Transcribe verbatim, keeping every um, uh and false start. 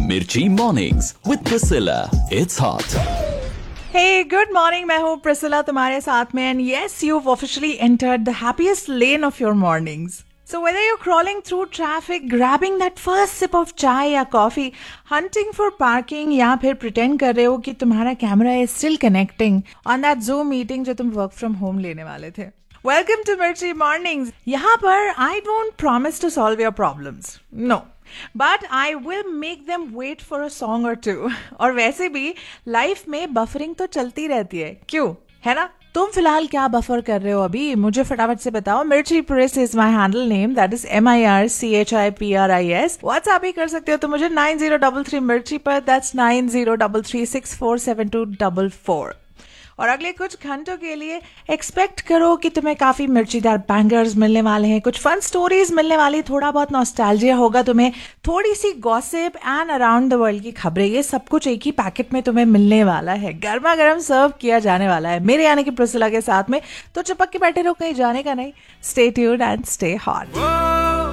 Mirchi Mornings with Priscilla. It's hot. Hey, good morning. मैं हूँ Priscilla तुम्हारे साथ में and yes, you've officially entered the happiest lane of your mornings. So whether you're crawling through traffic, grabbing that first sip of chai या coffee, hunting for parking या फिर pretend कर रहे हो कि तुम्हारा camera is still connecting on that Zoom meeting जो तुम work from home लेने वाले थे. Welcome to Mirchi Mornings. यहाँ पर I don't promise to solve your problems. No. But I will make them wait for a song or two. और वैसे भी लाइफ में बफरिंग तो चलती रहती है, क्यों? है ना? तुम फिलहाल क्या बफर कर रहे हो अभी? मुझे फटाफट से बताओ. मिर्ची press is my handle name, that is M I R C H I P R I S. WhatsApp भी कर सकते हो तो मुझे नाइन जीरो डबल थ्री मिर्ची पर, that's nine zero double three six four seven to double four. और अगले कुछ घंटों के लिए एक्सपेक्ट करो कि तुम्हें काफी मिर्चीदार बैंगर्स मिलने वाले हैं, कुछ फन स्टोरीज मिलने वाली, थोड़ा बहुत नॉस्टैल्जिया होगा तुम्हें, थोड़ी सी gossip and around the world की खबरें. ये सब कुछ एक ही पैकेट में तुम्हें मिलने वाला है, गर्मा गर्म सर्व किया जाने वाला है मेरे यानी कि प्रिसिला के साथ में. तो चिपक के बैठे रहो, कहीं जाने का नहीं. Stay tuned and stay hot.